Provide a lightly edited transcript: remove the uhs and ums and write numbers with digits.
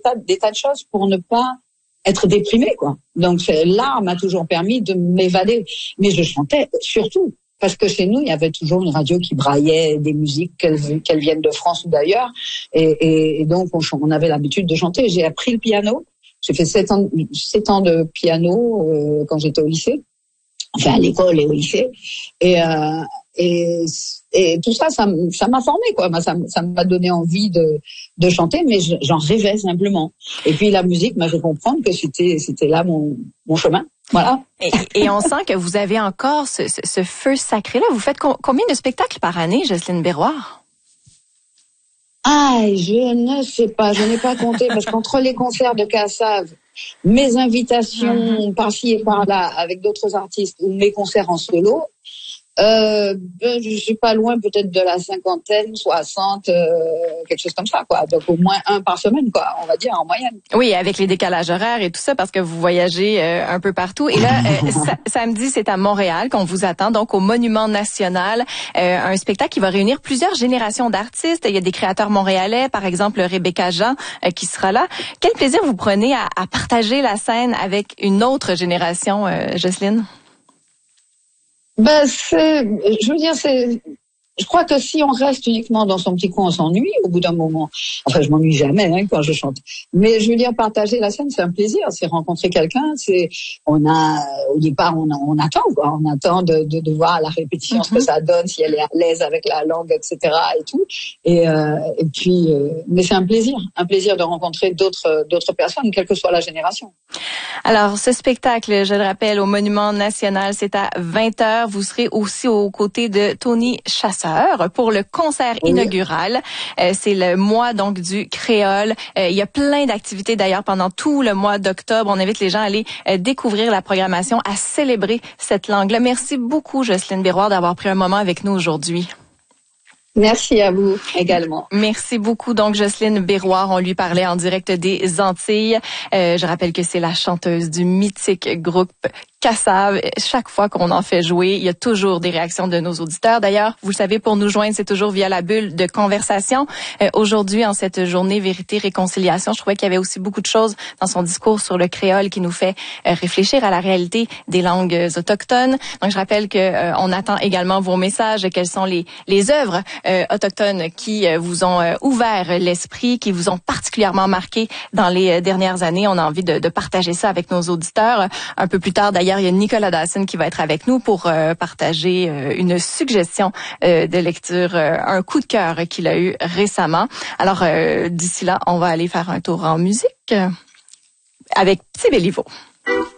des tas de choses pour ne pas être déprimée, quoi. Donc l'art m'a toujours permis de m'évader. Mais je chantais surtout parce que chez nous, il y avait toujours une radio qui braillait des musiques, qu'elles viennent de France ou d'ailleurs. Et donc, on avait l'habitude de chanter. J'ai appris le piano. J'ai fait 7 ans de piano quand j'étais au lycée. Enfin, à l'école et au lycée. Et tout ça, ça m'a formé, quoi. Ça m'a donné envie de chanter, mais j'en rêvais simplement. Et puis la musique m'a fait comprendre que c'était là mon chemin. Voilà. Et on sent que vous avez encore ce feu sacré-là. Vous faites combien de spectacles par année, Jocelyne Berroir? Ah, je ne sais pas, je n'ai pas compté, parce qu'entre les concerts de Cassav, mes invitations par-ci et par-là avec d'autres artistes ou mes concerts en solo, je suis pas loin peut-être de la 50aine, 60, quelque chose comme ça, quoi. Donc au moins un par semaine, quoi, on va dire en moyenne. Oui, avec les décalages horaires et tout ça, parce que vous voyagez un peu partout. Et là, samedi, c'est à Montréal qu'on vous attend, donc au Monument National, un spectacle qui va réunir plusieurs générations d'artistes. Il y a des créateurs montréalais, par exemple Rebecca Jean, qui sera là. Quel plaisir vous prenez à partager la scène avec une autre génération, Jocelyne? Je crois que si on reste uniquement dans son petit coin, on s'ennuie au bout d'un moment. Enfin, je m'ennuie jamais quand je chante. Mais je veux dire, partager la scène, c'est un plaisir. C'est rencontrer quelqu'un. Au départ, on attend, quoi. On attend de voir à la répétition ce que ça donne, si elle est à l'aise avec la langue, etc. et tout. Et puis, mais c'est un plaisir de rencontrer d'autres personnes, quelle que soit la génération. Alors, ce spectacle, je le rappelle, au Monument National, c'est à 20h. Vous serez aussi aux côtés de Tony Chasseur pour le concert inaugural. C'est le mois donc du créole. Il y a plein d'activités d'ailleurs pendant tout le mois d'octobre. On invite les gens à aller découvrir la programmation, à célébrer cette langue-là. Merci beaucoup, Jocelyne Berroir, d'avoir pris un moment avec nous aujourd'hui. Merci à vous également. Merci beaucoup. Donc, Jocelyne Berroir, on lui parlait en direct des Antilles. Je rappelle que c'est la chanteuse du mythique groupe Cassav. Chaque fois qu'on en fait jouer, il y a toujours des réactions de nos auditeurs. D'ailleurs, vous le savez, pour nous joindre, c'est toujours via la bulle de conversation. Aujourd'hui, en cette journée Vérité, Réconciliation, je trouvais qu'il y avait aussi beaucoup de choses dans son discours sur le créole qui nous fait réfléchir à la réalité des langues autochtones. Donc, je rappelle que on attend également vos messages. Quelles sont les œuvres autochtones qui vous ont ouvert l'esprit, qui vous ont particulièrement marqué dans les dernières années. On a envie de partager ça avec nos auditeurs. Un peu plus tard, d'ailleurs, il y a Nicolas Dawson qui va être avec nous pour partager une suggestion de lecture, un coup de cœur qu'il a eu récemment. Alors, d'ici là, on va aller faire un tour en musique avec Petit Béliveau.